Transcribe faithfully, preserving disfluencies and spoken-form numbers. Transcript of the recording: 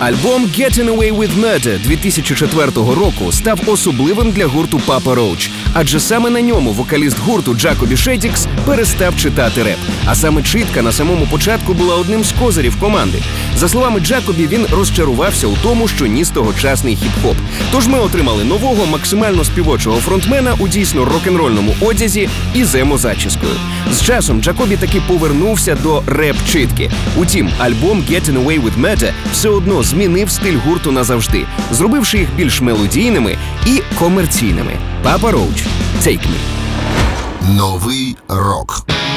Альбом «Getting Away with Murder» дві тисячі четвертого року став особливим для гурту Papa Roach, адже саме на ньому вокаліст гурту Джакобі Шеддікс перестав читати реп. А саме читка на самому початку була одним з козирів команди. За словами Джакобі, він розчарувався у тому, що ніс тогочасний хіп-хоп. Тож ми отримали нового, максимально співочого фронтмена у дійсно рок-н-рольному одязі і з емо-зачіскою. З часом Джакобі таки повернувся до реп-читки. Утім, альбом «Getting Away with Murder» все одно змінив стиль гурту назавжди, зробивши їх більш мелодійними і комерційними. Papa Roach, Take Me. Новий рок.